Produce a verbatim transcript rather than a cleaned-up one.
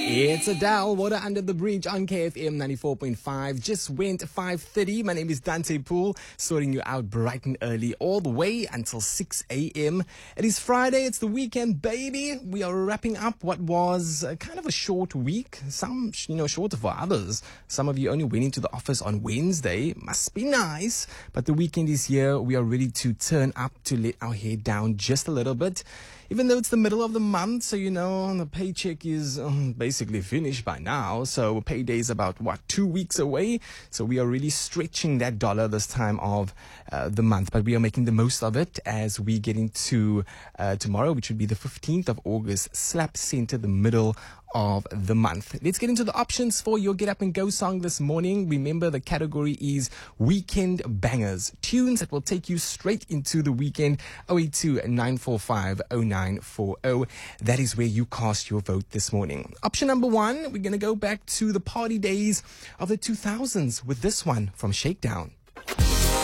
It's Adele, Water Under the Bridge on K F M ninety-four point five. Just went five thirty. My name is Dante Poole, sorting you out bright and early all the way until six a.m. It is Friday. It's the weekend, baby. We are wrapping up what was uh, kind of a short week. Some, you know, shorter for others. Some of you only went into the office on Wednesday. Must be nice. But the weekend is here. We are ready to turn up, to let our hair down just a little bit. Even though it's the middle of the month, so you know, the paycheck is um, basically finished by now. So payday is about, what, two weeks away? So we are really stretching that dollar this time of uh, the month. But we are making the most of it as we get into uh, tomorrow, which would be the fifteenth of August, slap center, the middle of the month. Let's get into the options for your Get Up and Go song this morning. Remember, the category is Weekend Bangers. Tunes that will take you straight into the weekend. oh eight two, nine four five, oh nine four oh. That is where you cast your vote this morning. Option number one, we're going to go back to the party days of the two thousands with this one from Shakedown.